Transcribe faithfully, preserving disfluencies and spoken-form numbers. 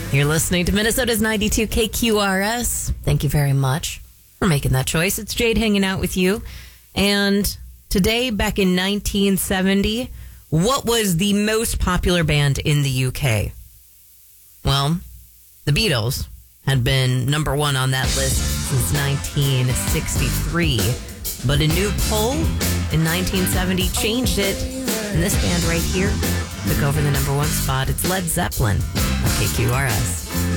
You're listening to Minnesota's ninety-two K Q R S. Thank you very much for making that choice. It's Jade hanging out with you. And today, back in nineteen seventy, what was the most popular band in the U K? Well, the Beatles had been number one on that list since nineteen sixty-three. But a new poll in nineteen seventy changed it. And this band right here took over the number one spot. It's Led Zeppelin on K Q R S.